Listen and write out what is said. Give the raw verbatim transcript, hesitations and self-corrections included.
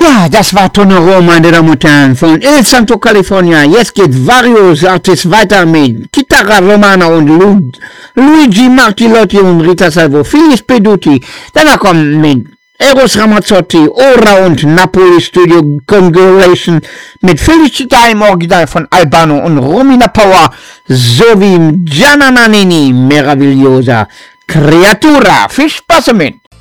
Ja, das war Tonero, meine Damen und Herren, von El Santo, California. Jetzt geht varios Artists weiter mit Kitara Romana und Lu Luigi Martilotti und Rita Salvo, Felice Peduti. Danach kommt mit Eros Ramazzotti, Ora und Napoli Studio Congregation mit Felicita im Original von Albano und Romina Power sowie Gianna Nannini, Meravigliosa Creatura. Viel Spaß damit!